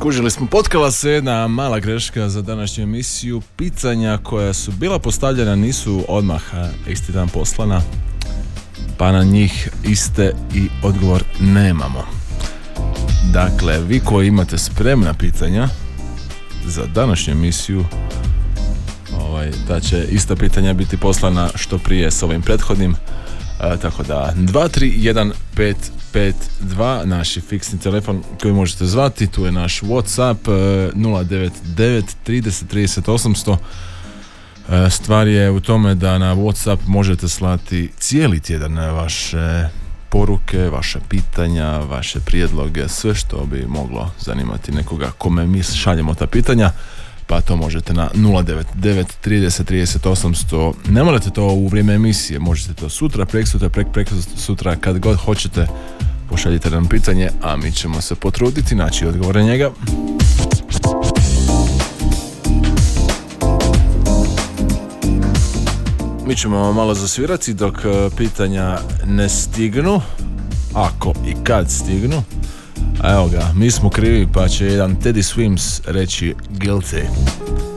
Skužili smo, potkala se jedna mala greška za današnju emisiju. Pitanja koja su bila postavljena nisu odmah isti dan poslana, pa na njih iste i odgovor nemamo. Dakle, vi koji imate spremna pitanja za današnju emisiju, ta će ista pitanja biti poslana što prije s ovim prethodnim. Tako da 231552 naš je fiksni telefon koji možete zvati, tu je naš WhatsApp 099 30 30 800. Stvar je u tome da na WhatsApp možete slati cijeli tjedan vaše poruke, vaše pitanja, vaše prijedloge, sve što bi moglo zanimati nekoga kome mi šaljemo ta pitanja, pa to možete na 099 30 30 800. Ne morate to u vrijeme emisije, možete to sutra, prekosutra, kad god hoćete, pošaljite nam pitanje, a mi ćemo se potruditi naći odgovor na njega. Mi ćemo malo zasvirati dok pitanja ne stignu, ako i kad stignu. A evo ga, mi smo krivi, pa će jedan Teddy Swims reći guilty.